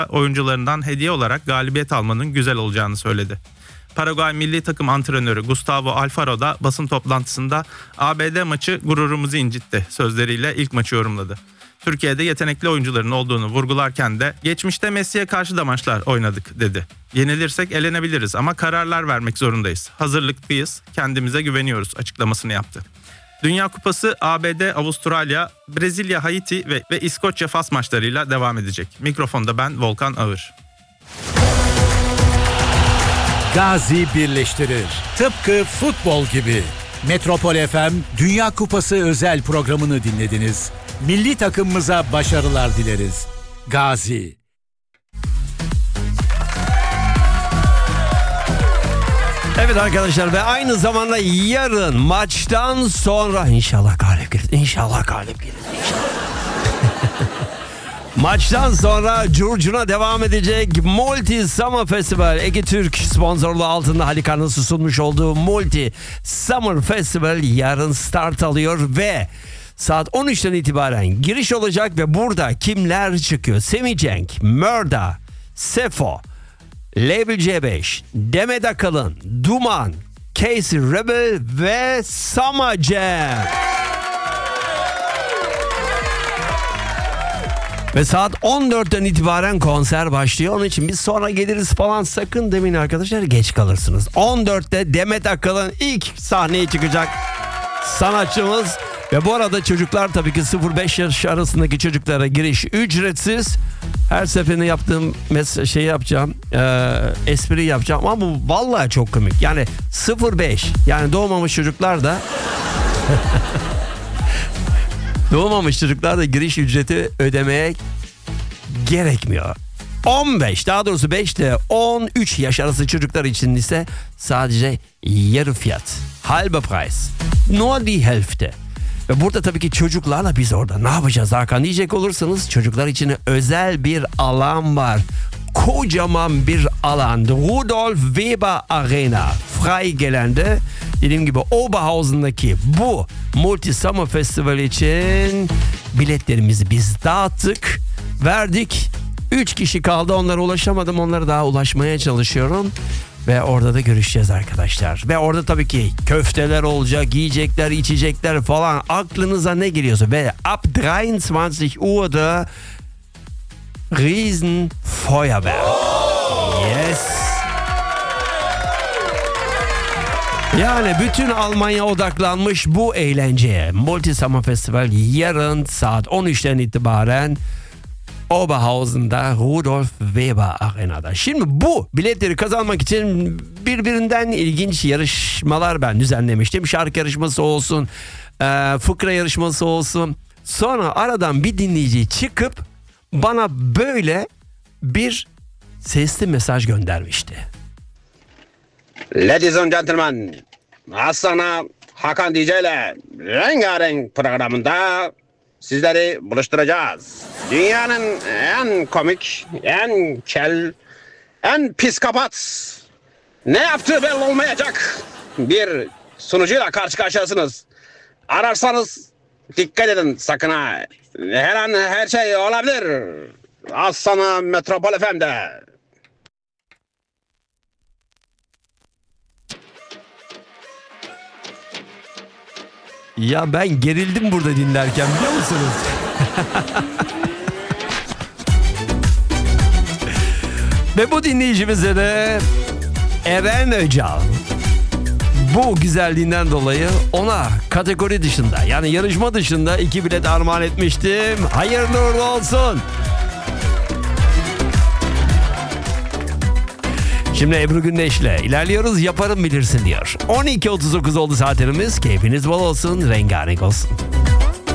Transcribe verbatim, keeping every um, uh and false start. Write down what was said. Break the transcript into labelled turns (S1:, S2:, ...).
S1: oyuncularından hediye olarak galibiyet almanın güzel olacağını söyledi. Paraguay milli takım antrenörü Gustavo Alfaro da basın toplantısında A B D maçı gururumuzu incitti sözleriyle ilk maçı yorumladı. Türkiye'de yetenekli oyuncuların olduğunu vurgularken de geçmişte Messi'ye karşı da maçlar oynadık dedi. Yenilirsek elenebiliriz ama kararlar vermek zorundayız. Hazırlıklıyız, kendimize güveniyoruz açıklamasını yaptı. Dünya Kupası A B D, Avustralya, Brezilya, Haiti ve, ve İskoçya Fas maçlarıyla devam edecek. Mikrofonda ben Volkan Ağır.
S2: Gazi birleştirir. Tıpkı futbol gibi. Metropol F M Dünya Kupası özel programını dinlediniz. Milli takımımıza başarılar dileriz. Gazi.
S3: Evet arkadaşlar, ve aynı zamanda yarın maçtan sonra inşallah galip geliriz. İnşallah galip geliriz. İnşallah. Maçtan sonra curcuna devam edecek Multi Summer Festival. Ege Türk sponsorluğu altında Halikar'ın sunmuş olduğu Multi Summer Festival yarın start alıyor ve saat on üçten itibaren giriş olacak ve burada kimler çıkıyor? Semih Cenk, Mörda, Sefo, Label C beş, Demet Akalın, Duman, Casey Rebel ve Sama Jam. Ve saat on dörtten itibaren konser başlıyor. Onun için biz sonra geliriz falan sakın demeyin arkadaşlar, geç kalırsınız. on dörtte Demet Akalın ilk sahneye çıkacak sanatçımız. Ve bu arada çocuklar tabii ki sıfır beş yaş arasındaki çocuklara giriş ücretsiz. Her seferinde yaptığım mes- şey yapacağım, e, espri yapacağım ama bu vallahi çok komik. Yani sıfır beş, yani doğmamış çocuklar da doğmamış çocuklar da giriş ücreti ödemeye gerekmiyor. on beş, daha doğrusu beş ile on üç yaş arası çocuklar için ise sadece yarı fiyat. Halbe Preis. Nur die Hälfte. Ve burada tabii ki çocuklarla biz orada ne yapacağız Hakan diyecek olursanız, çocuklar için özel bir alan var. Kocaman bir alan. Rudolf Weber Arena. Freigeländer. Dediğim gibi Oberhausen'daki bu Multi Summer Festival için biletlerimizi biz dağıttık, verdik. üç kişi kaldı, onlara ulaşamadım. Onlara daha ulaşmaya çalışıyorum. Ve orada da görüşeceğiz arkadaşlar. Ve orada tabii ki köfteler olacak, yiyecekler, içecekler falan. Aklınıza ne geliyorsa. Ve ab dreiundzwanzig Uhr'da Riesen Feuerwerk. Yes. Yani bütün Almanya odaklanmış bu eğlenceye. Multi Summer Festival yarın saat on üçten itibaren Oberhausen'da Rudolf Weber Arena'da. Şimdi bu biletleri kazanmak için birbirinden ilginç yarışmalar ben düzenlemiştim. Şarkı yarışması olsun, e, fıkra yarışması olsun. Sonra aradan bir dinleyici çıkıp bana böyle bir sesli mesaj göndermişti.
S4: Ladies and gentlemen, az sonra Hakan D J ile Rengarenk programında sizleri buluşturacağız. Dünyanın en komik, en kel, en psikopat, ne yaptığı belli olmayacak bir sunucuyla karşı karşıyasınız. Ararsanız dikkat edin sakın ha. Her an her şey olabilir. Az sonra Metropol F M'de.
S3: Ya ben gerildim burada dinlerken, biliyor musunuz? Ve bu dinleyicimize de Eren Öcal, bu güzelliğinden dolayı ona kategori dışında, yani yarışma dışında iki bilet armağan etmiştim. Hayırlı uğurlu olsun. Şimdi Ebru Gündeş'le ilerliyoruz. Yaparım bilirsin diyor. on iki otuz dokuz oldu saatlerimiz. Keyfiniz bol olsun, rengarenk olsun.